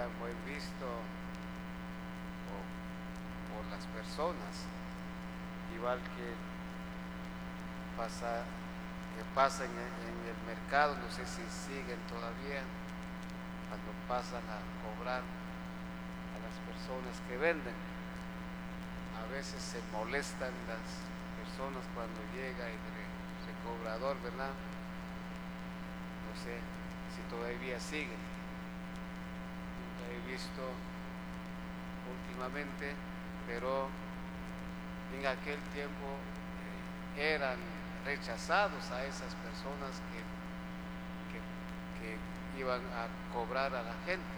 eran buen visto por las personas, igual pasa, que pasa en el mercado, no sé si siguen todavía, cuando pasan a cobrar a las personas que venden. A veces se molestan las personas cuando llega el cobrador, ¿verdad? No sé si todavía siguen. Nunca he visto últimamente, pero en aquel tiempo eran rechazados a esas personas que iban a cobrar a la gente.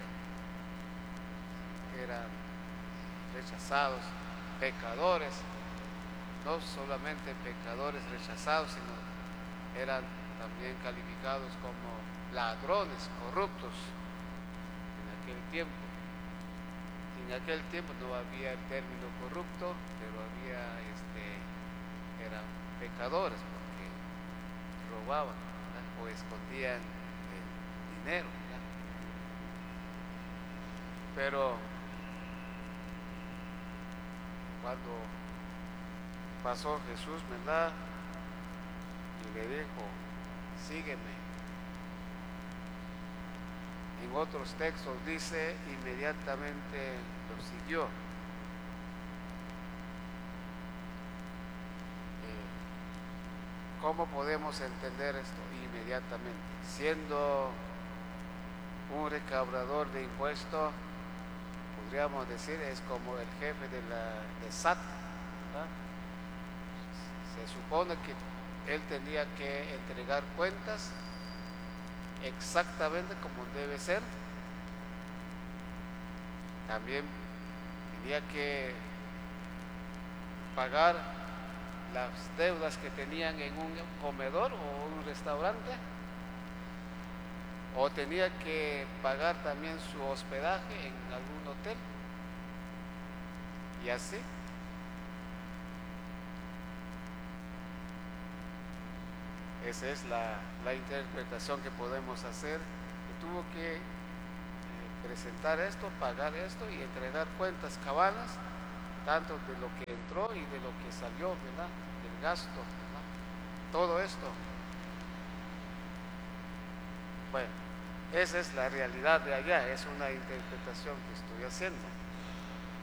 Eran rechazados, pecadores, no solamente pecadores rechazados, sino eran también calificados como ladrones, corruptos en aquel tiempo. En aquel tiempo no había el término corrupto, pero eran pecadores porque robaban, ¿verdad? O escondían el dinero, ¿verdad? Pero cuando pasó Jesús, ¿verdad? Y le dijo, sígueme. En otros textos dice, inmediatamente lo siguió. ¿Cómo podemos entender esto? Inmediatamente. Siendo un recaudador de impuestos, podríamos decir, es como el jefe de SAT, ¿verdad? Se supone que él tenía que entregar cuentas exactamente como debe ser. También tenía que pagar las deudas que tenían en un comedor o un restaurante, o tenía que pagar también su hospedaje en algún hotel, y así. Esa es la interpretación que podemos hacer, que tuvo que presentar esto, pagar esto y entregar cuentas cabanas, tanto de lo que entró y de lo que salió, ¿verdad? Del gasto, ¿verdad? Todo esto. Bueno, esa es la realidad de allá, es una interpretación que estoy haciendo.